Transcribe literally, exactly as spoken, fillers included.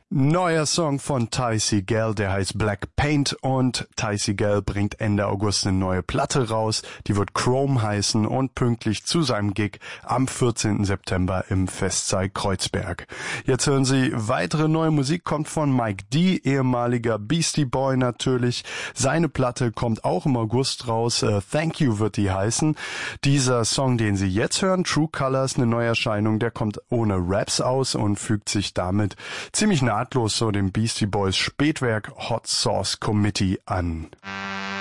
Neuer Song von Ty Segall, der heißt Black Paint und Ty Segall bringt Ende August eine neue Platte raus, die wird Chrome heißen und pünktlich zu seinem Gig am vierzehnten September im Festsaal Kreuzberg. Jetzt hören Sie, weitere neue Musik kommt von Mike D., ehemaliger Beastie Boy natürlich. Seine Platte kommt auch im August raus, uh, Thank You wird die heißen. Dieser Song, den Sie jetzt hören, True Colors, eine Neuerscheinung, der kommt ohne Raps aus und fügt sich damit ziemlich nahtlos so dem Beastie Boys Spätwerk Hot Sauce Committee an.